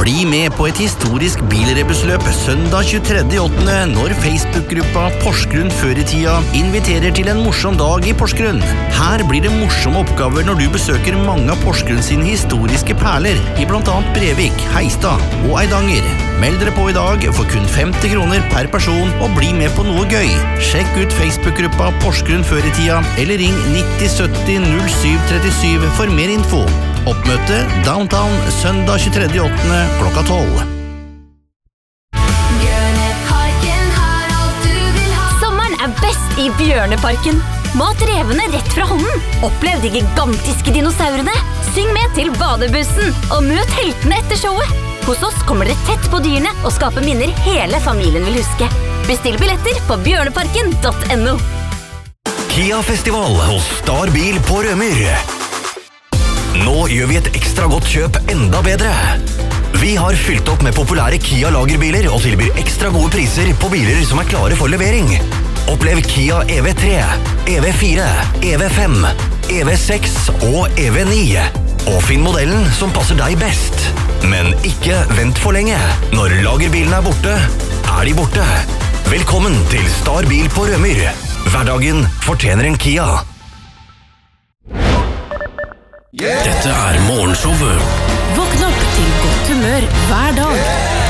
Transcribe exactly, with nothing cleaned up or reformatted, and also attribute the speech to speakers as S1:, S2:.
S1: Bli med på et historisk bilrebusløp søndag tjuetredje åttende når Facebook-gruppa Porsgrunn før i tida inviterer til en morsom dag i Porsgrunn. Her blir det morsomme oppgaver når du besøker mange av Porsgrunn sine historiske perler i blant annet Brevik, Heistad og Eidanger. Meld dere på i dag for kun femti kroner per person og bli med på noe gøy. Sjekk ut Facebook-gruppa Porsgrunn før i tida eller ring nitti sytti null syv trettisju for mer info. Oppmøte Downtown søndag tjuetredje åttende klokka tolv.
S2: Bjørneparken har alt du vil ha.
S3: Sommeren er best i Bjørneparken. Mat revene rett fra hånden. Opplev de gigantiske dinosaurene. Syng med til badebussen og møt heltene etter showet. Hos oss kommer dere tett på dyrene og skaper minner hele familien vil huske. Bestill billetter på bjørneparken punktum no.
S4: Kia-festival hos Star Bil på Rømyr. Nå gjør vi et ekstra godt kjøp enda bedre. Vi har fylt opp med populære Kia-lagerbiler og tilbyr ekstra gode priser på biler som er klare for levering. Opplev Kia E V tre, E V fire, E V fem, E V seks og E V ni. Og finn modellen som passer deg best. Men ikke vent for lenge. Når lagerbilene er borte, er de borte. Velkommen til Star Bil på Rømyr. Hverdagen fortjener en Kia.
S5: Dette er morgenshowet.
S6: Våkn opp til godt humør hver dag.